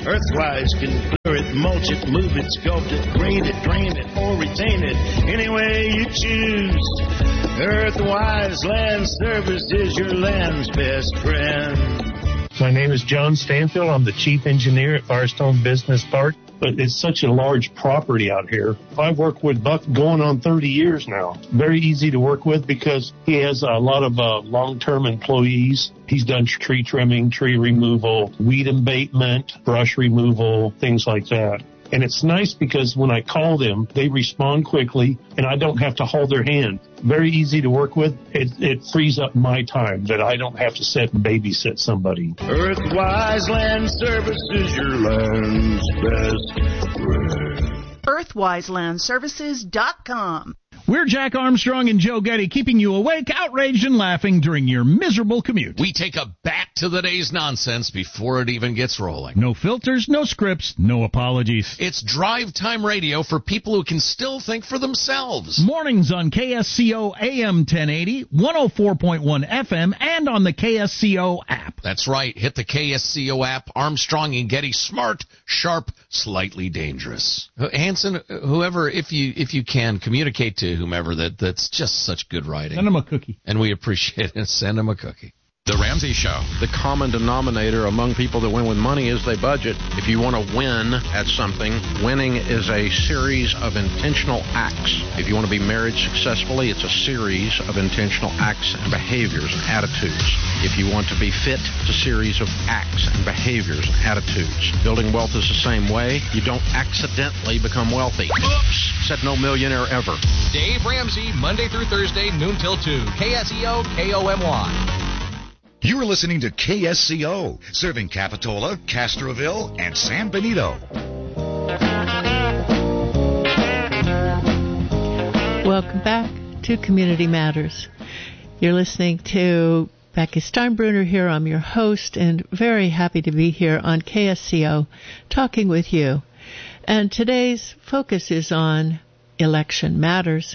Earthwise can clear it, mulch it, move it, sculpt it, grade it, drain it, or retain it any way you choose. Earthwise Land Service is your land's best friend. My name is John Stanfield. I'm the chief engineer at Firestone Business Park. But it's such a large property out here. I've worked with Buck going on 30 years now. Very easy to work with because he has a lot of long-term employees. He's done tree trimming, tree removal, weed abatement, brush removal, things like that. And it's nice because when I call them, they respond quickly, and I don't have to hold their hand. Very easy to work with. It frees up my time that I don't have to sit and babysit somebody. Earthwise Land Service is your land's best friend. EarthwiseLandServices.com. We're Jack Armstrong and Joe Getty, keeping you awake, outraged, and laughing during your miserable commute. We take a back to the day's nonsense before it even gets rolling. No filters, no scripts, no apologies. It's drive time radio for people who can still think for themselves. Mornings on KSCO AM 1080, 104.1 FM, and on the KSCO app. That's right. Hit the KSCO app. Armstrong and Getty, smart, sharp, slightly dangerous. Hanson, whoever, if you can, communicate to whomever that's just such good writing. Send them a cookie. And we appreciate it. Send them a cookie. The Ramsey Show. The common denominator among people that win with money is they budget. If you want to win at something, winning is a series of intentional acts. If you want to be married successfully, it's a series of intentional acts and behaviors and attitudes. If you want to be fit, it's a series of acts and behaviors and attitudes. Building wealth is the same way. You don't accidentally become wealthy. Oops! Said no millionaire ever. Dave Ramsey, Monday through Thursday, noon till 2. KSEO, KOMY. You're listening to KSCO, serving Capitola, Castroville, and San Benito. Welcome back to Community Matters. You're listening to Becky Steinbruner here. I'm your host, and very happy to be here on KSCO talking with you. And today's focus is on election matters.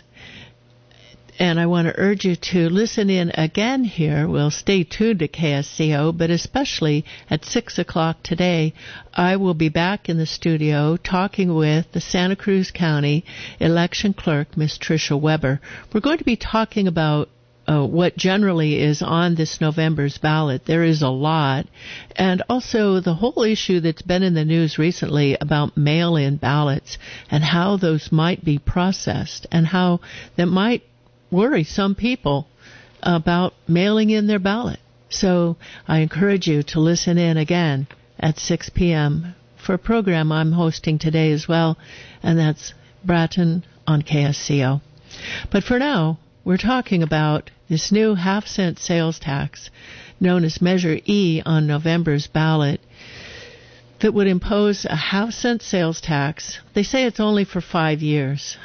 And I want to urge you to listen in again here. We'll stay tuned to KSCO, but especially at 6 o'clock today, I will be back in the studio talking with the Santa Cruz County election clerk, Miss Tricia Weber. We're going to be talking about what generally is on this November's ballot. There is a lot. And also the whole issue that's been in the news recently about mail-in ballots and how those might be processed and how that might worry some people about mailing in their ballot. So I encourage you to listen in again at 6 p.m. for a program I'm hosting today as well, and that's Bratton on KSCO. But for now, we're talking about this new half-cent sales tax known as Measure E on November's ballot that would impose a half-cent sales tax. They say it's only for 5 years.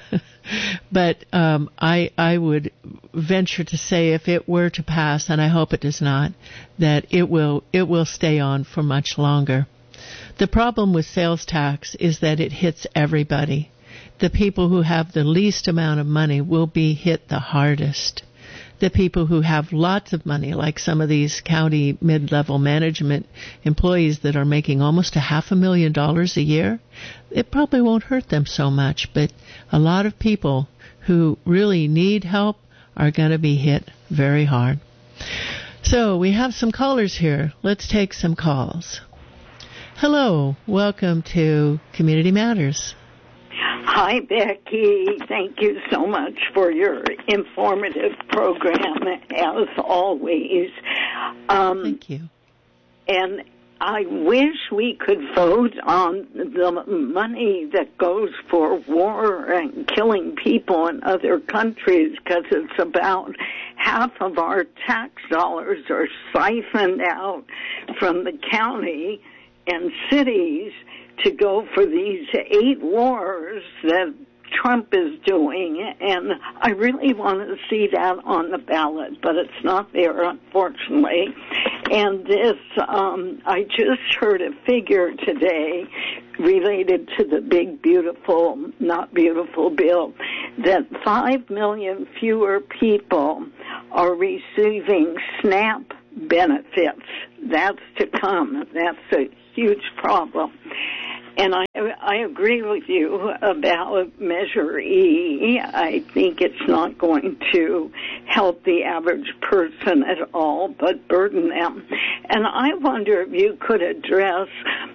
But I would venture to say if it were to pass, and I hope it does not, that it will stay on for much longer. The problem with sales tax is that it hits everybody. The people who have the least amount of money will be hit the hardest. The people who have lots of money, like some of these county mid-level management employees that are making almost $500,000 a year, it probably won't hurt them so much. But a lot of people who really need help are going to be hit very hard. So we have some callers here. Let's take some calls. Hello. Welcome to Community Matters. Hi, Becky. Thank you so much for your informative program, as always. Thank you. And I wish we could vote on the money that goes for war and killing people in other countries, because it's about half of our tax dollars are siphoned out from the county and cities to go for these 8 wars that Trump is doing, and I really want to see that on the ballot, but it's not there, unfortunately. And this, I just heard a figure today related to the big, beautiful, not beautiful bill, that 5 million fewer people are receiving SNAP benefits. That's to come. That's a huge problem. And I agree with you about Measure E. I think it's not going to help the average person at all, but burden them. And I wonder if you could address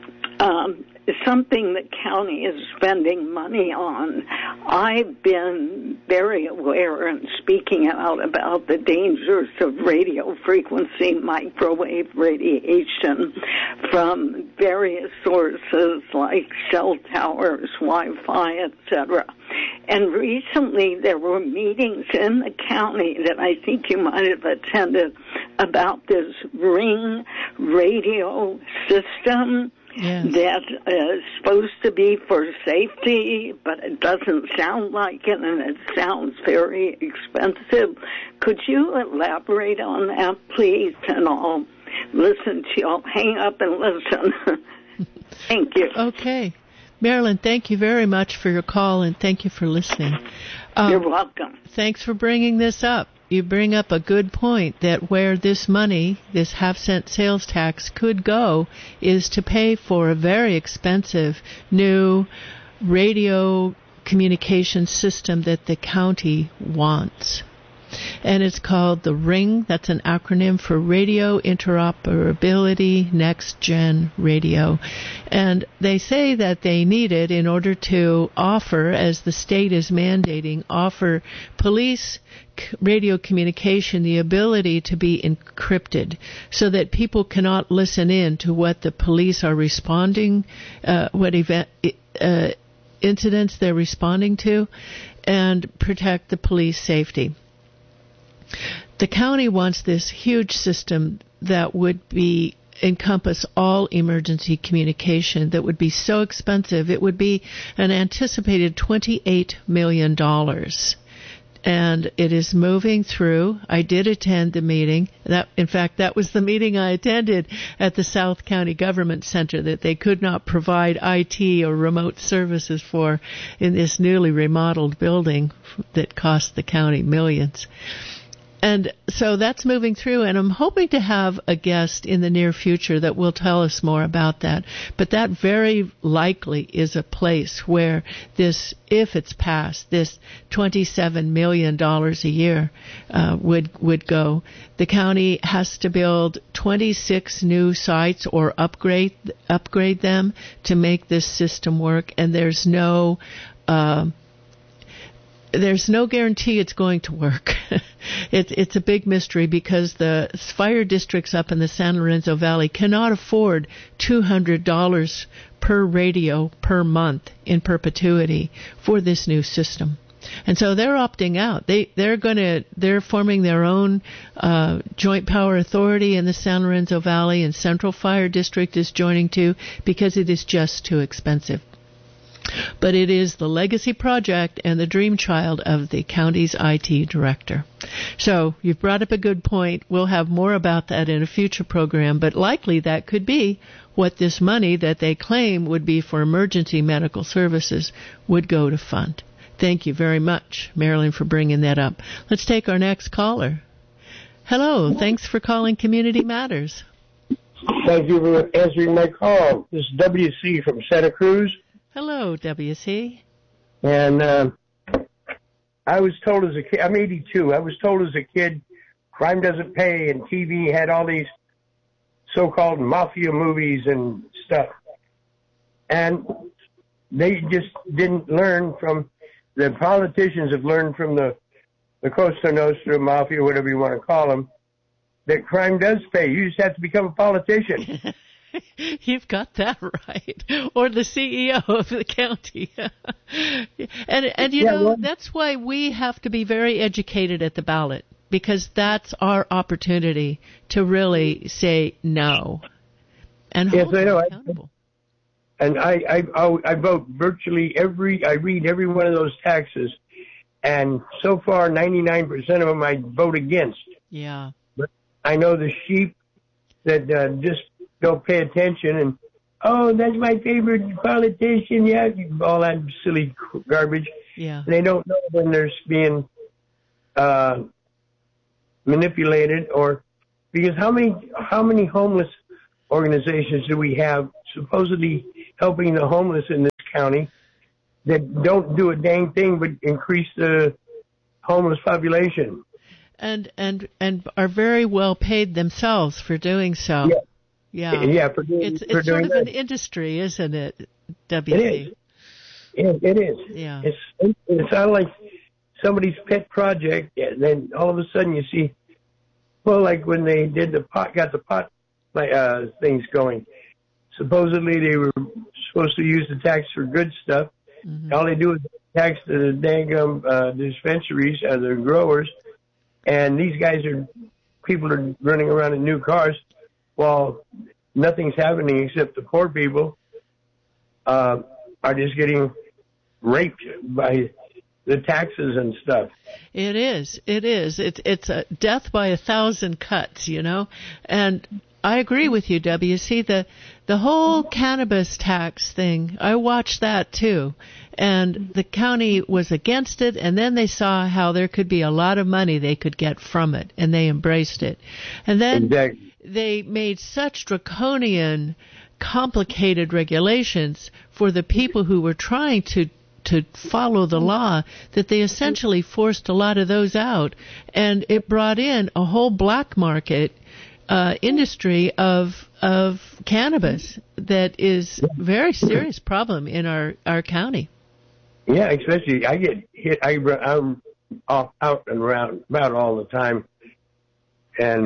something the county is spending money on. I've been very aware and speaking out about the dangers of radio frequency microwave radiation from various sources like cell towers, Wi-Fi, etc. And recently there were meetings in the county that I think you might have attended about this Ring radio system. Yes. That is supposed to be for safety, but it doesn't sound like it, and it sounds very expensive. Could you elaborate on that, please? And I'll listen to you. I'll hang up and listen. Thank you. Okay. Marilyn, thank you very much for your call, and thank you for listening. You're welcome. Thanks for bringing this up. You bring up a good point that where this money, this half-cent sales tax, could go is to pay for a very expensive new radio communication system that the county wants. And it's called the RING. That's an acronym for Radio Interoperability Next Gen Radio. And they say that they need it in order to offer, as the state is mandating, offer police radio communication the ability to be encrypted so that people cannot listen in to what the police are responding, what incidents they're responding to, and protect the police safety. The county wants this huge system that would encompass all emergency communication that would be so expensive. It would be an anticipated $28 million. And it is moving through. I did attend the meeting. In fact, that was the meeting I attended at the South County Government Center that they could not provide IT or remote services for in this newly remodeled building that cost the county millions. And so that's moving through, and I'm hoping to have a guest in the near future that will tell us more about that. But that very likely is a place where this, if it's passed, this $27 million a year would go. The county has to build 26 new sites or upgrade them to make this system work, and there's no guarantee it's going to work. It's a big mystery because the fire districts up in the San Lorenzo Valley cannot afford $200 per radio per month in perpetuity for this new system. And so they're opting out. They're forming their own joint power authority in the San Lorenzo Valley, and Central Fire District is joining too because it is just too expensive. But it is the legacy project and the dream child of the county's IT director. So you've brought up a good point. We'll have more about that in a future program, but likely that could be what this money that they claim would be for emergency medical services would go to fund. Thank you very much, Marilyn, for bringing that up. Let's take our next caller. Hello. Thanks for calling Community Matters. Thank you for answering my call. This is WC from Santa Cruz. Hello, WC. And I was told as a kid, I'm 82, I was told as a kid, crime doesn't pay, and TV had all these so-called mafia movies and stuff. And they just didn't learn from, the politicians have learned from the Cosa Nostra mafia, whatever you want to call them, that crime does pay. You just have to become a politician. You've got that right. Or the CEO of the county. and you know, that's why we have to be very educated at the ballot, because that's our opportunity to really say no and hold them accountable. And I vote virtually I read every one of those taxes, and so far 99% of them I vote against. Yeah. But I know the sheep that just don't pay attention, and that's my favorite politician. Yeah, all that silly garbage. Yeah, they don't know when they're being manipulated, or Because how many homeless organizations do we have supposedly helping the homeless in this county that don't do a dang thing but increase the homeless population? And are very well paid themselves for doing so. Yeah. It's sort of an industry, isn't it, WC? It is. Yeah. It's not like somebody's pet project, and then all of a sudden you see, well, like when they did got the pot things going. Supposedly they were supposed to use the tax for good stuff. Mm-hmm. All they do is tax the dang dispensaries, the growers, and these people are running around in new cars while nothing's happening except the poor people are just getting raped by the taxes and stuff. It is. It's a death by 1,000 cuts, and I agree with you, W. See, the whole cannabis tax thing, I watched that too. And the county was against it, and then they saw how there could be a lot of money they could get from it, and they embraced it. And then they made such draconian, complicated regulations for the people who were trying to follow the law that they essentially forced a lot of those out. And it brought in a whole black market industry of cannabis that is a very serious problem in our county. Yeah, especially I get hit. I'm out and around about all the time, and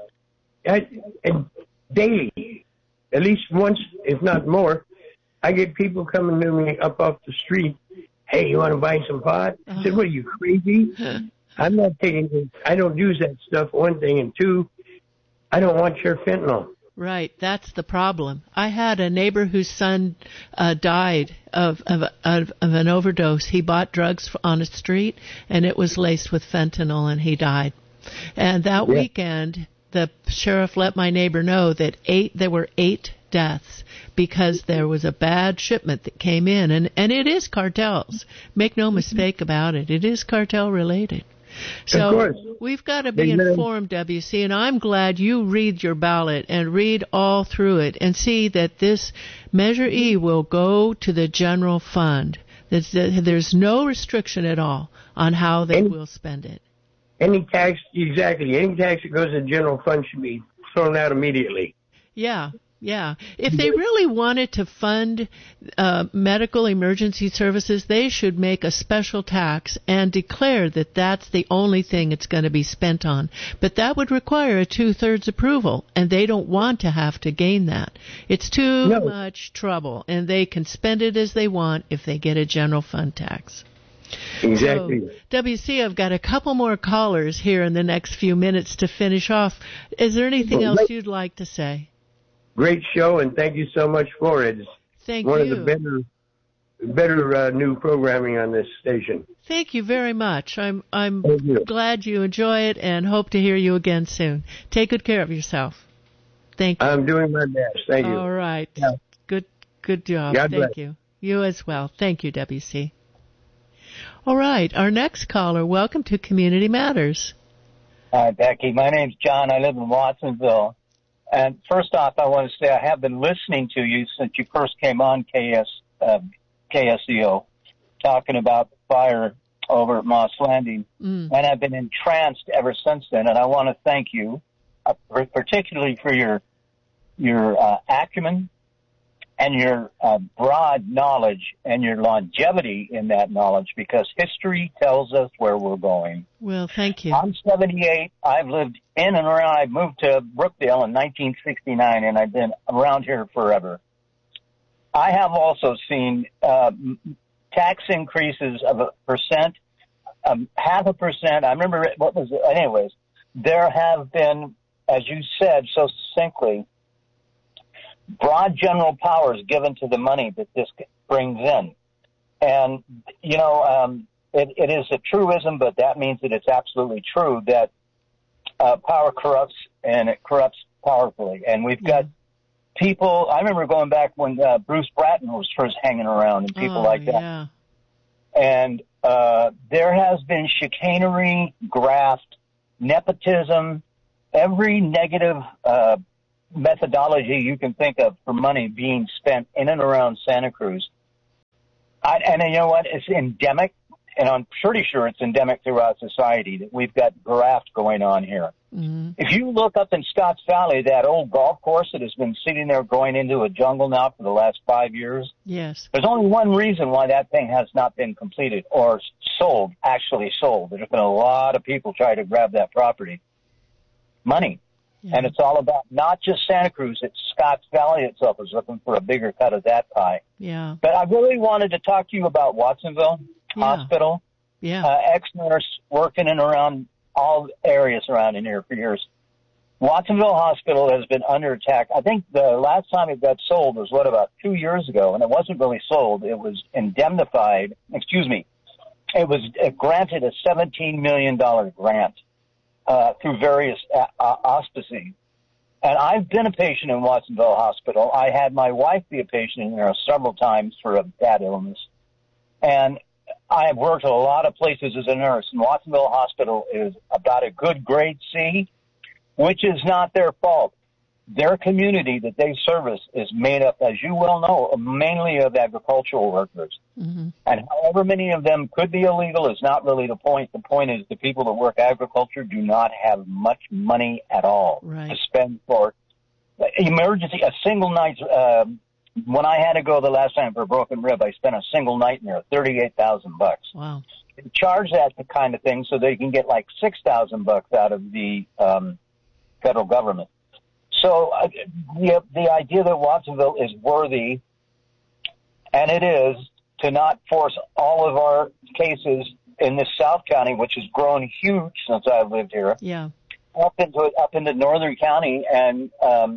daily, at least once, if not more, I get people coming to me up off the street. Hey, you want to buy some pot? I said, what, are you crazy? I'm not taking it. I don't use that stuff, one thing, and two, I don't want your fentanyl. Right, that's the problem. I had a neighbor whose son died of an overdose. He bought drugs on a street, and it was laced with fentanyl, and he died. And that weekend, the sheriff let my neighbor know that there were 8 deaths because there was a bad shipment that came in. And it is cartels. Make no mistake about it. It is cartel related. So we've got to be informed, WC, and I'm glad you read your ballot and read all through it and see that this Measure E will go to the general fund. There's no restriction at all on how they will spend it. Any tax that goes to the general fund should be thrown out immediately. Yeah. If they really wanted to fund medical emergency services, they should make a special tax and declare that that's the only thing it's going to be spent on. But that would require a 2/3 approval, and they don't want to have to gain that. It's too much trouble, and they can spend it as they want if they get a general fund tax. Exactly. So, WC, I've got a couple more callers here in the next few minutes to finish off. Is there anything else you'd like to say? Great show, and thank you so much for it. It's one of the better new programming on this station. Thank you very much. I'm glad you enjoy it and hope to hear you again soon. Take good care of yourself. Thank you. I'm doing my best. Thank you. All right. Yeah. Good job. God bless. Thank you. You as well. Thank you, WC. All right. Our next caller, welcome to Community Matters. Hi, Becky. My name's John. I live in Watsonville. And first off, I want to say I have been listening to you since you first came on KSEO, talking about the fire over at Moss Landing. And I've been entranced ever since then. And I want to thank you, particularly for your acumen and your broad knowledge and your longevity in that knowledge, because history tells us where we're going. Well, thank you. I'm 78. I've lived in and around. I moved to Brookdale in 1969, and I've been around here forever. I have also seen tax increases of 1%, 0.5%. I remember, what was it? Anyways, there have been, as you said so succinctly, broad general powers given to the money that this brings in. And, it is a truism, but that means that it's absolutely true that power corrupts, and it corrupts powerfully. And we've got people, I remember going back when Bruce Bratton was first hanging around and people like that. Yeah. And there has been chicanery, graft, nepotism, every negative methodology you can think of for money being spent in and around Santa Cruz. And you know what? It's endemic, and I'm pretty sure it's endemic throughout society that we've got graft going on here. Mm-hmm. If you look up in Scotts Valley, that old golf course that has been sitting there going into a jungle now for the last 5 years, yes, there's only one reason why that thing has not been completed or sold, actually sold. There's been a lot of people try to grab that property. Money. Yeah. And it's all about not just Santa Cruz, it's Scotts Valley itself is looking for a bigger cut of that pie. Yeah. But I really wanted to talk to you about Watsonville Hospital. Yeah. Ex-nurse working in around all areas around in here for years. Watsonville Hospital has been under attack. I think the last time it got sold was, about 2 years ago, and it wasn't really sold. It was indemnified. It was granted a $17 million grant through various auspices. And I've been a patient in Watsonville Hospital. I had my wife be a patient in there several times for a bad illness. And I have worked at a lot of places as a nurse, and Watsonville Hospital is about a good grade C, which is not their fault. Their community that they service is made up, as you well know, mainly of agricultural workers. Mm-hmm. And however many of them could be illegal is not really the point. The point is the people that work agriculture do not have much money at all to spend for emergency. A single night, when I had to go the last time for a broken rib, I spent a single night in there, $38,000. Wow. They charge that kind of thing so they can get like $6,000 out of the federal government. So the idea that Watsonville is worthy, and it is, to not force all of our cases in this South County, which has grown huge since I've lived here, up into Northern County. And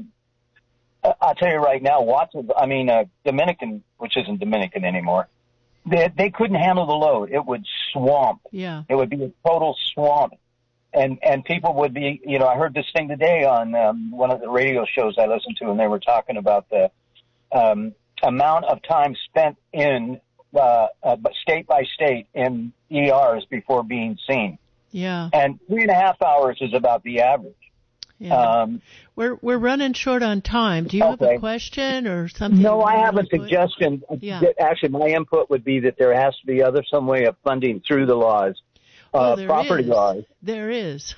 I'll tell you right now, Dominican, which isn't Dominican anymore, they couldn't handle the load. It would swamp. Yeah. It would be a total swamp. And people would be, I heard this thing today on one of the radio shows I listened to, and they were talking about the amount of time spent in state by state in ERs before being seen. Yeah. And 3.5 hours is about the average. Yeah. We're running short on time. Do you have a question or something? No, I have a suggestion. Yeah. Actually, my input would be that there has to be some way of funding through the laws. Property laws. There is.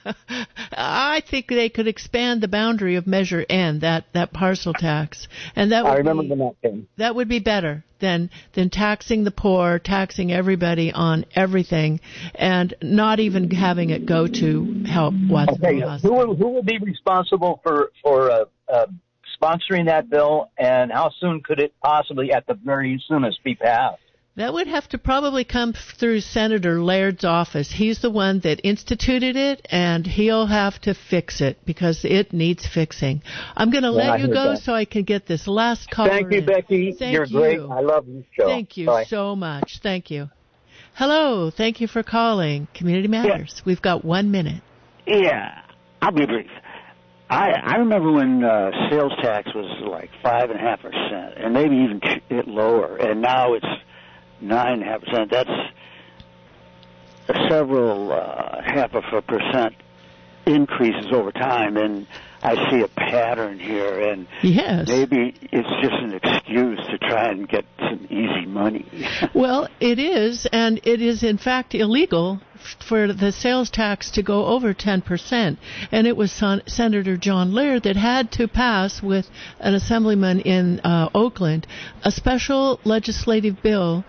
I think they could expand the boundary of Measure N, that parcel tax, and that would that would be better than taxing the poor, taxing everybody on everything, and not even having it go to help Watsonville Hospital. Who will be responsible for sponsoring that bill, and how soon could it possibly, at the very soonest, be passed? That would have to probably come through Senator Laird's office. He's the one that instituted it, and he'll have to fix it because it needs fixing. I'm going to let you go so I can get this last caller. Thank you, Becky. You're great. I love your show. Thank you so much. Thank you. Hello. Thank you for calling Community Matters. We've got 1 minute. Yeah, I'll be brief. I remember when sales tax was like 5.5%, and maybe even it lower, and now it's 9.5%. That's several 0.5% increases over time, and I see a pattern here, and maybe it's just an excuse to try and get some easy money. Well, it is, and it is in fact illegal for the sales tax to go over 10%, and it was Senator John Laird that had to pass with an assemblyman in Oakland a special legislative bill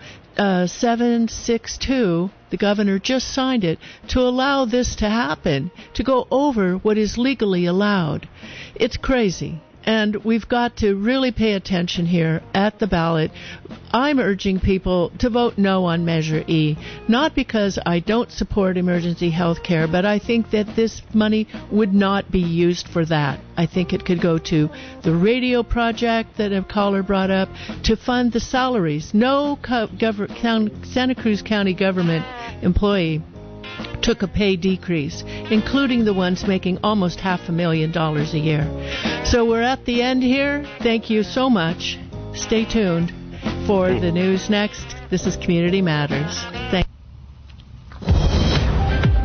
762, the governor just signed it, to allow this to happen, to go over what is legally allowed. It's crazy. And we've got to really pay attention here at the ballot. I'm urging people to vote no on Measure E, not because I don't support emergency health care, but I think that this money would not be used for that. I think it could go to the radio project that a caller brought up, to fund the salaries. No Santa Cruz County government employee took a pay decrease, including the ones making almost $500,000 a year. So we're at the end here. Thank you so much. Stay tuned for the news next. This is Community Matters. Thank you. News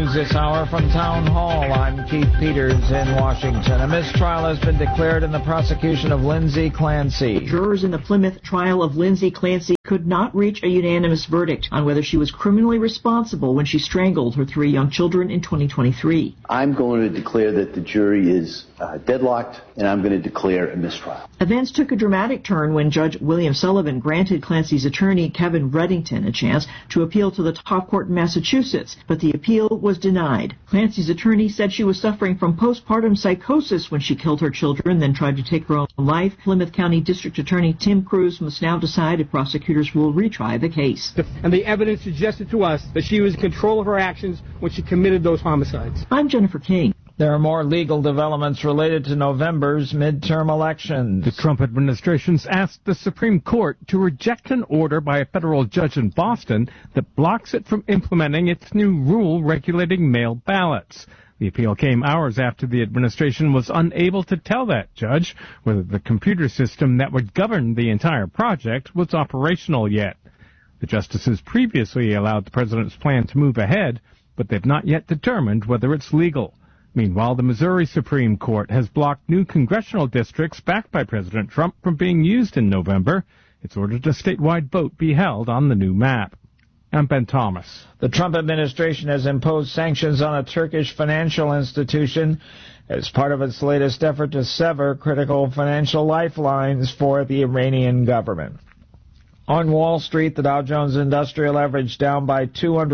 news this hour from Town Hall. I'm Keith Peters in Washington. A mistrial has been declared in the prosecution of Lindsay Clancy. Jurors in the Plymouth trial of Lindsay Clancy could not reach a unanimous verdict on whether she was criminally responsible when she strangled her 3 young children in 2023. I'm going to declare that the jury is deadlocked, and I'm going to declare a mistrial. Events took a dramatic turn when Judge William Sullivan granted Clancy's attorney, Kevin Reddington, a chance to appeal to the top court in Massachusetts, but the appeal was denied. Clancy's attorney said she was suffering from postpartum psychosis when she killed her children, then tried to take her own life. Plymouth County District Attorney Tim Cruz must now decide if prosecutors will retry the case. And the evidence suggested to us that she was in control of her actions when she committed those homicides. I'm Jennifer King. There are more legal developments related to November's midterm elections. The Trump administration's asked the Supreme Court to reject an order by a federal judge in Boston that blocks it from implementing its new rule regulating mail ballots. The appeal came hours after the administration was unable to tell that judge whether the computer system that would govern the entire project was operational yet. The justices previously allowed the president's plan to move ahead, but they've not yet determined whether it's legal. Meanwhile, the Missouri Supreme Court has blocked new congressional districts backed by President Trump from being used in November. It's ordered a statewide vote be held on the new map. I'm Ben Thomas. The Trump administration has imposed sanctions on a Turkish financial institution as part of its latest effort to sever critical financial lifelines for the Iranian government. On Wall Street, the Dow Jones Industrial Average down by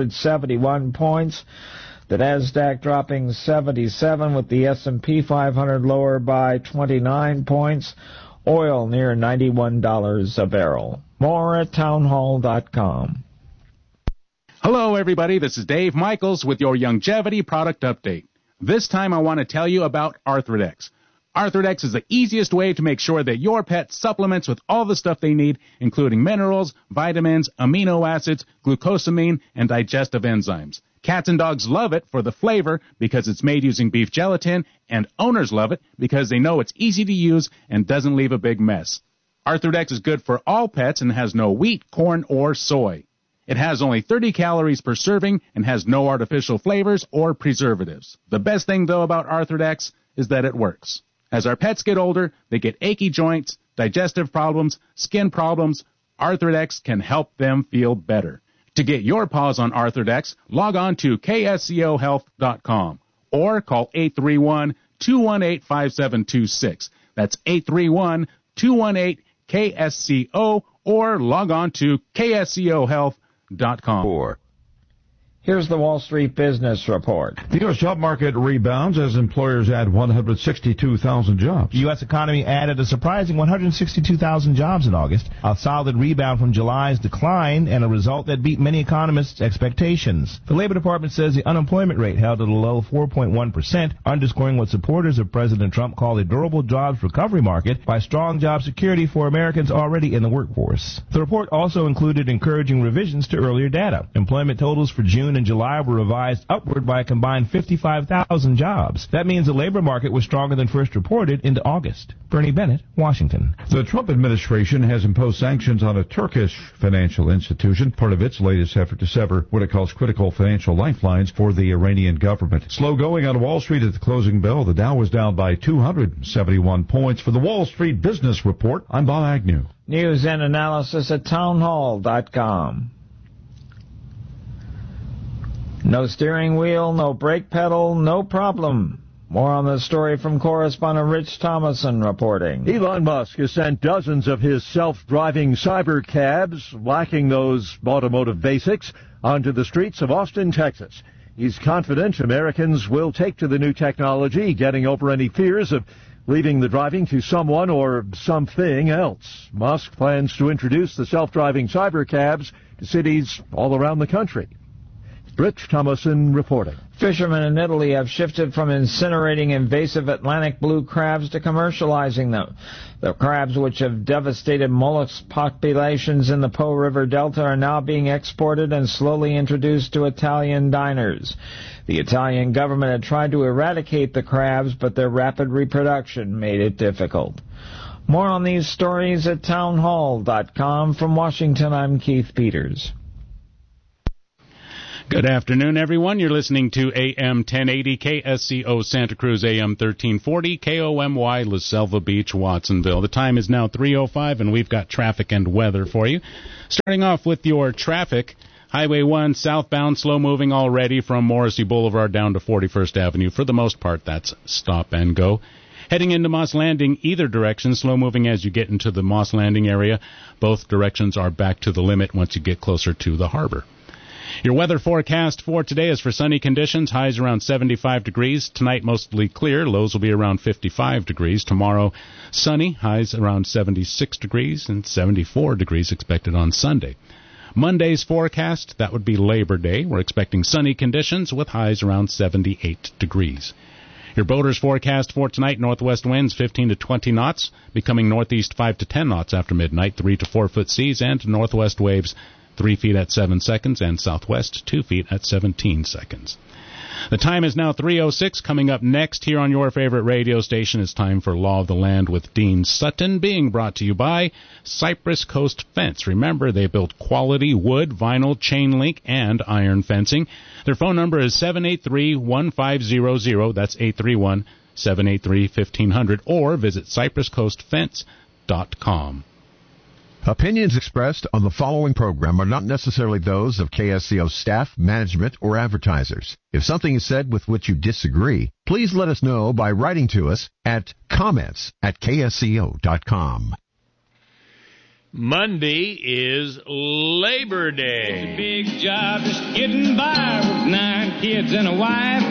271 points. The Nasdaq dropping 77, with the S&P 500 lower by 29 points. Oil near $91 a barrel. More at townhall.com. Hello, everybody. This is Dave Michaels with your Longevity product update. This time I want to tell you about Arthrodex. Arthrodex is the easiest way to make sure that your pet supplements with all the stuff they need, including minerals, vitamins, amino acids, glucosamine, and digestive enzymes. Cats and dogs love it for the flavor because it's made using beef gelatin, and owners love it because they know it's easy to use and doesn't leave a big mess. Arthrodex is good for all pets and has no wheat, corn, or soy. It has only 30 calories per serving and has no artificial flavors or preservatives. The best thing, though, about Arthrodex is that it works. As our pets get older, they get achy joints, digestive problems, skin problems. Arthrodex can help them feel better. To get your paws on Arthrodex, log on to kscohealth.com or call 831-218-5726. That's 831-218-KSCO or log on to kscohealth.com. Here's the Wall Street Business Report. The U.S. job market rebounds as employers add 162,000 jobs. The U.S. economy added a surprising 162,000 jobs in August, a solid rebound from July's decline and a result that beat many economists' expectations. The Labor Department says the unemployment rate held at a low 4.1%, underscoring what supporters of President Trump call a durable jobs recovery market by strong job security for Americans already in the workforce. The report also included encouraging revisions to earlier data. Employment totals for June and July were revised upward by a combined 55,000 jobs. That means the labor market was stronger than first reported into August. Bernie Bennett, Washington. The Trump administration has imposed sanctions on a Turkish financial institution, part of its latest effort to sever what it calls critical financial lifelines for the Iranian government. Slow going on Wall Street at the closing bell. The Dow was down by 271 points. For the Wall Street Business Report, I'm Bob Agnew. News and analysis at townhall.com. No steering wheel, no brake pedal, no problem. More on the story from correspondent Rich Thomason reporting. Elon Musk has sent dozens of his self-driving cyber cabs, lacking those automotive basics, onto the streets of Austin, Texas. He's confident Americans will take to the new technology, getting over any fears of leaving the driving to someone or something else. Musk plans to introduce the self-driving cyber cabs to cities all around the country. Rich Thomason reporting. Fishermen in Italy have shifted from incinerating invasive Atlantic blue crabs to commercializing them. The crabs, which have devastated mollusk populations in the Po River Delta, are now being exported and slowly introduced to Italian diners. The Italian government had tried to eradicate the crabs, but their rapid reproduction made it difficult. More on these stories at townhall.com. From Washington, I'm Keith Peters. Good afternoon, everyone. You're listening to AM 1080 KSCO Santa Cruz, AM 1340 KOMY La Selva Beach, Watsonville. The time is now 3:05, and we've got traffic and weather for you. Starting off with your traffic, Highway 1 southbound, slow moving already from Morrissey Boulevard down to 41st Avenue. For the most part, that's stop and go. Heading into Moss Landing, either direction, slow moving as you get into the Moss Landing area. Both directions are back to the limit once you get closer to the harbor. Your weather forecast for today is for sunny conditions, highs around 75 degrees. Tonight, mostly clear, lows will be around 55 degrees. Tomorrow, sunny, highs around 76 degrees, and 74 degrees expected on Sunday. Monday's forecast, that would be Labor Day. We're expecting sunny conditions with highs around 78 degrees. Your boaters forecast for tonight, northwest winds 15 to 20 knots, becoming northeast 5 to 10 knots after midnight, 3 to 4 foot seas, and northwest waves 3 feet at 7 seconds, and southwest 2 feet at 17 seconds. The time is now 3:06. Coming up next here on your favorite radio station is time for Law of the Land with Dean Sutton, being brought to you by Cypress Coast Fence. Remember, they build quality wood, vinyl, chain link, and iron fencing. Their phone number is 783-1500. That's 831-783-1500. Or visit cypresscoastfence.com. Opinions expressed on the following program are not necessarily those of KSCO staff, management, or advertisers. If something is said with which you disagree, please let us know by writing to us at comments@ksco.com. Monday is Labor Day. It's a big job just getting by with 9 kids and a wife.